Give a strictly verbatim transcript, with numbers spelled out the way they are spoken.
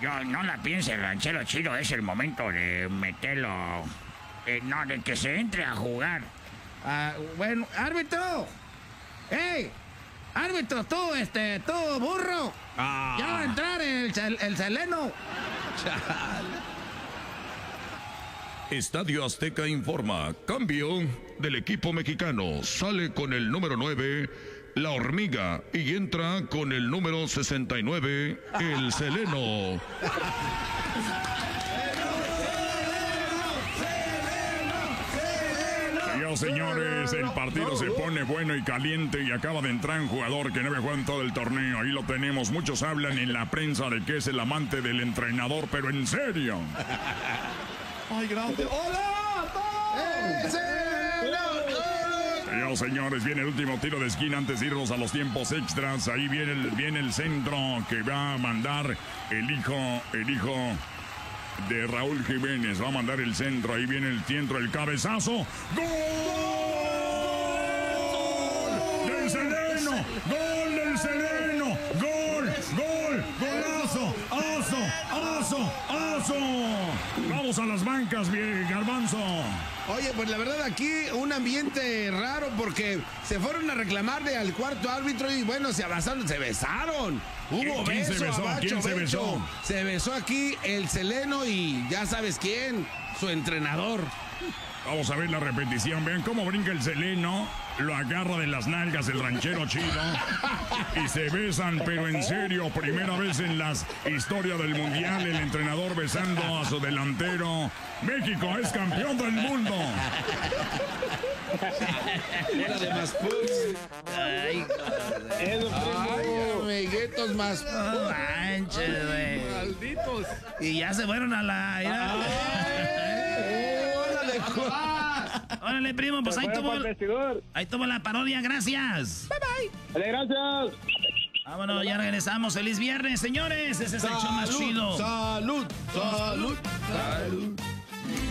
Yo, no la piense, ranchero chido, es el momento de meterlo. Eh, no, de que se entre a jugar. Ah, bueno, árbitro. ¡Ey! Árbitro, tú, este, tú, burro. Ah. Ya va a entrar el, el, el Seleno. Estadio Azteca informa, cambio del equipo mexicano, sale con el número nueve, la hormiga, y entra con el número sesenta y nueve, el Seleno. Señoras, señores, el partido se pone bueno y caliente y acaba de entrar un jugador que no había jugado en todo el torneo. Ahí lo tenemos. Muchos hablan en la prensa de que es el amante del entrenador, pero en serio. Ay, grande. ¡Hola! Señoras, señores, viene el último tiro de esquina antes de irnos a los tiempos extras. Ahí viene el, viene el centro que va a mandar el hijo, el hijo de Raúl Jiménez. Va a mandar el centro. Ahí viene el centro, el cabezazo. ¡Gol! ¡Del Seleno! ¡Gol del Seleno! ¡Gol! ¡Gol! ¡Golazo! ¡Aso! ¡Aso! ¡Aso! Vamos a las bancas, bien, Garbanzo. Oye, pues la verdad aquí un ambiente raro porque se fueron a reclamarle al cuarto árbitro y bueno, se abrazaron, se besaron. Hubo ¿Quién beso, se besó? abacho, ¿Quién se becho. besó? Se besó aquí el Seleno y ya sabes quién, su entrenador. Vamos a ver la repetición. Vean cómo brinca el Seleno. Lo agarra de las nalgas el ranchero chido. Y se besan, pero en serio, primera vez en la historia del mundial, el entrenador besando a su delantero. México es campeón del mundo. Era de más pugs. Ay, Ay, amiguitos más no manches, güey. malditos. Y ya se fueron a la... mira. Órale, Órale, primo, pues ahí tuvo, ahí tuvo la parodia, gracias. Bye, bye. Dale, gracias. Vámonos, ya regresamos. Feliz viernes, señores. Ese es el show más chido. Salud, salud, salud.